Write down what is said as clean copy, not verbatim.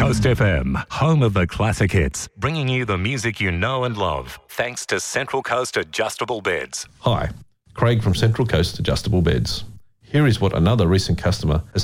Coast FM, home of the classic hits, bringing you the music you know and love, thanks to Central Coast Adjustable Beds. Hi, Craig from Central Coast Adjustable Beds. Here is what another recent customer has